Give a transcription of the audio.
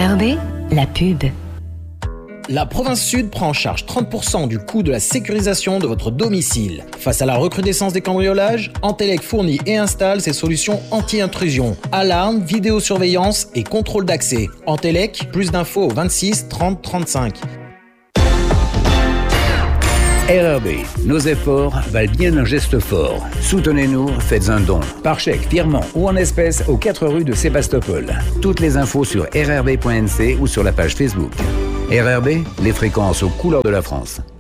RERB, la pub. La province Sud prend en charge 30% du coût de la sécurisation de votre domicile. Face à la recrudescence des cambriolages, Antelec fournit et installe ses solutions anti-intrusion, alarme, vidéosurveillance et contrôle d'accès. Antelec, plus d'infos au 26 30 35. RERB, nos efforts valent bien un geste fort. Soutenez-nous, faites un don. Par chèque, virement ou en espèces aux 4 rues de Sébastopol. Toutes les infos sur rrb.nc ou sur la page Facebook. RERB, les fréquences aux couleurs de la France.